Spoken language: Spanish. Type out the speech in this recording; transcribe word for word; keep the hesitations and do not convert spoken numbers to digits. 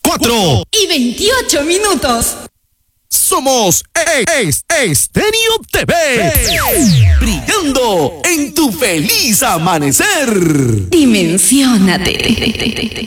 cuatro y veintiocho minutos. Somos es, Estéreo T V, brillando en tu feliz amanecer. Dimensiónate.